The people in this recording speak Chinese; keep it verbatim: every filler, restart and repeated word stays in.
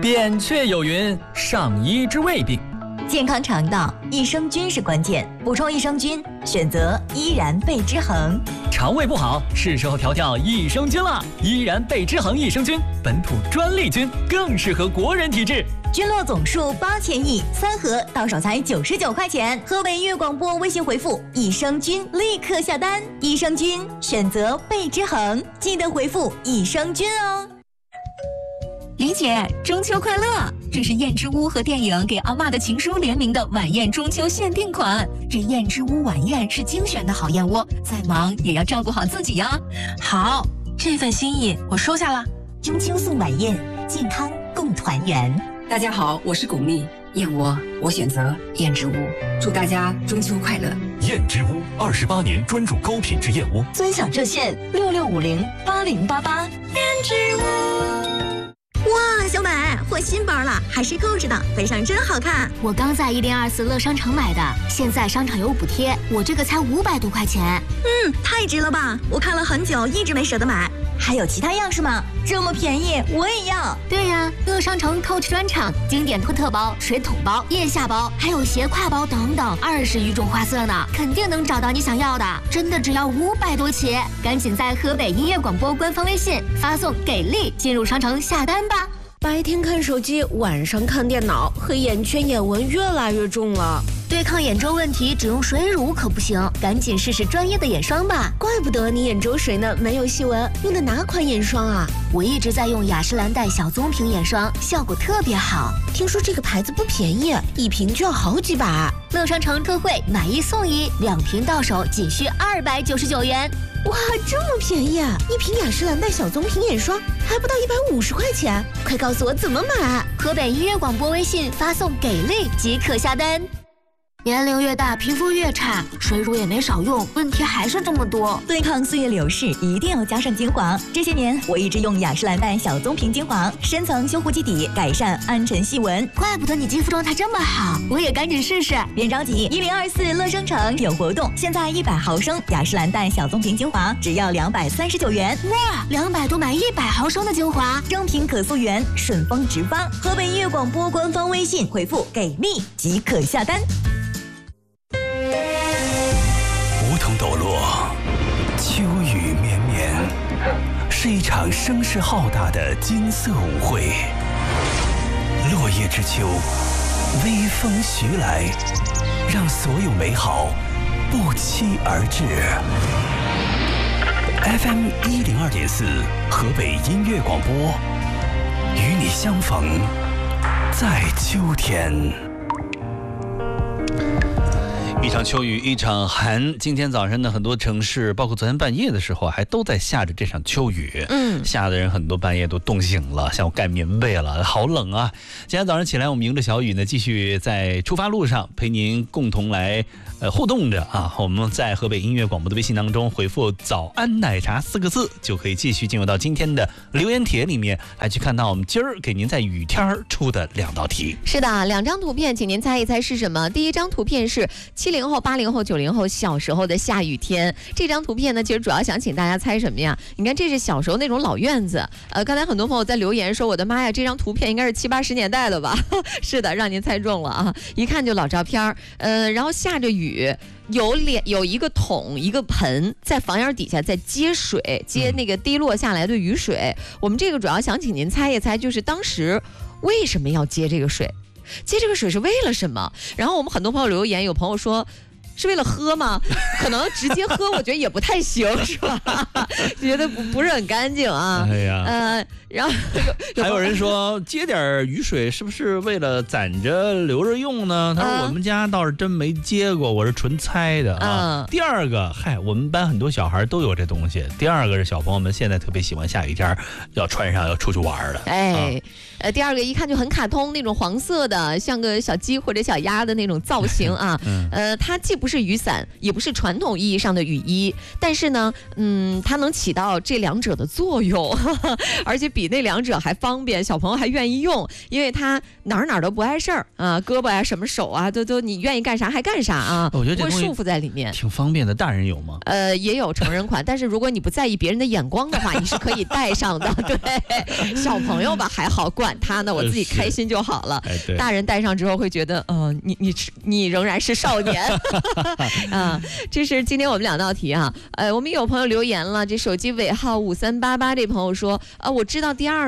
扁鹊有云：上医治未病。 健康肠道，益生菌是关键，补充益生菌，选择依然贝之恒。 肠胃不好，是时候调调益生菌了。依然贝之恒益生菌，本土专利菌，更适合国人体质。 菌落总数八千亿，三盒到手才九十九块钱。河北音乐广播微信回复益生菌，立刻下单。益生菌选择贝之恒，记得回复益生菌哦。 李姐，中秋快乐！这是燕之屋和电影给阿嬷的情书联名的晚宴中秋限定款。这燕之屋晚宴是精选的好燕窝，再忙也要照顾好自己呀。 好，这份心意我收下了。 中秋送晚宴，健康共团圆。 大家好，我是巩俐，燕窝我选择燕之屋，祝大家中秋快乐。 燕之屋二十八年专注高品质燕窝， 尊享热线六六五零八零八八。 燕之屋。哇，小美换新包了，还是购置的，背上真好看。 我刚在一零二四乐商城买的，现在商场有补贴，我这个才五百多块钱。 嗯，太值了吧！我看了很久，一直没舍得买。还有其他样式吗？这么便宜，我也要。 对呀，乐商城 Coach 专场，经典托特包、水桶包、腋下包，还有斜挎包等等，二十余种花色呢，肯定能找到你想要的。真的只要五百多起，赶紧在河北音乐广播官方微信发送“给力”进入商城下单吧。 白天看手机，晚上看电脑，黑眼圈、眼纹越来越重了。 对抗眼周问题，只用水乳可不行，赶紧试试专业的眼霜吧。 怪不得你眼周水呢没有细纹，用的哪款眼霜啊？ 我一直在用雅诗兰黛小棕瓶眼霜，效果特别好。 听说这个牌子不便宜，一瓶就要好几百。 乐商城特惠，买一送一，两瓶到手仅需二百九十九元。 哇，这么便宜啊！一瓶雅诗兰黛小棕瓶眼霜还不到一百五十块钱，快告诉我怎么买！ 河北音乐广播微信发送“给力”即可下单。年龄越大，皮肤越差，水乳也没少用，问题还是这么多。 对抗岁月流逝，一定要加上精华。这些年，我一直用雅诗兰黛小棕瓶精华，深层修护基底，改善暗沉细纹。 怪不得你肌肤状态这么好，我也赶紧试试。 别着急，一零二四乐商城有活动，现在一百毫升雅诗兰黛小棕瓶精华只要两百三十九元。 哇，两百多买一百毫升的精华， 正品可溯源，顺丰直发。河北音乐广播官方微信回复“给力”即可下单。 梧桐抖落，秋雨绵绵，是一场声势浩大的金色舞会。落叶之秋，微风徐来，让所有美好不期而至。F M 一零二点四，河北音乐广播，与你相逢在秋天。一场秋雨一场寒，今天早晨呢，很多城市包括昨天半夜的时候还都在下着这场秋雨，嗯，吓得人很多半夜都冻醒了，像我盖棉被了，好冷啊。今天早上起来，我们迎着小雨呢，继续在出发路上陪您共同来呃互动着啊。我们在河北音乐广播的微信当中回复早安奶茶四个字，就可以继续进入到今天的留言帖里面来去看到我们今儿给您在雨天出的两道题。 是的，两张图片请您猜一猜是什么。第一张图片是七零后、八零后、九零后小时候的下雨天。这张图片呢，其实主要想请大家猜什么呀？你看，这是小时候那种老院子。呃，刚才很多朋友在留言说，我的妈呀，这张图片应该是七八十年代了吧？是的，让您猜中了啊！一看就老照片。呃，然后下着雨，有脸有一个桶一个盆在房檐底下在接水，接那个滴落下来的雨水。我们这个主要想请您猜一猜，就是当时为什么要接这个水？接这个水是为了什么？然后我们很多朋友留言，有朋友说是为了喝吗？可能直接喝我觉得也不太行，是吧？觉得不不是很干净啊。 哎呀， 呃，然后还有人说接点雨水是不是为了攒着留着用呢？他说我们家倒是真没接过，我是纯猜的啊。嗯、第二个，嗨，我们班很多小孩都有这东西。第二个是小朋友们现在特别喜欢下雨天要穿上要出去玩的。 哎。啊呃，第二个一看就很卡通，那种黄色的，像个小鸡或者小鸭的那种造型啊。嗯、呃，它既不不是雨伞，也不是传统意义上的雨衣，但是呢，嗯，它能起到这两者的作用，呵呵，而且比那两者还方便，小朋友还愿意用，因为它哪儿哪儿都不碍事儿啊，胳膊啊、什么手啊，都都你愿意干啥还干啥啊， 我觉得这不会束缚在里面， 挺方便的。大人有吗？ 呃，也有成人款，但是如果你不在意别人的眼光的话，你是可以戴上的。对，小朋友吧还好，管他呢，我自己开心就好了。 哎、对， 大人戴上之后会觉得，呃，你你你仍然是少年。啊，这是今天我们两道题啊。呃，我们有朋友留言了，这手机尾号五三八八这朋友说，啊，我知道第二。